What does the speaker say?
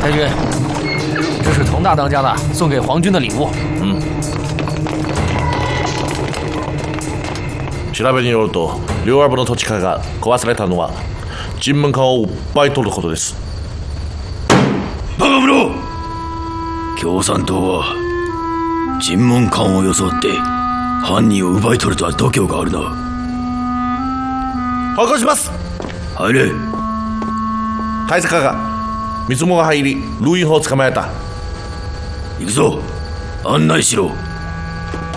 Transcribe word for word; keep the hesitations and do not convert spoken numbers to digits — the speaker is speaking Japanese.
太君，这是佟大当家的送给皇军的礼物。 嗯。調べによると、両ア部の土地課が壊されたのは尋問官を奪い取ることです。 バカ者！共産党は尋問官を装って犯人を奪い取るとは度胸があるな。 報告します。 入れ。 大佐課が三つもが入りルインホを捕まえた。 行くぞ。案内しろ。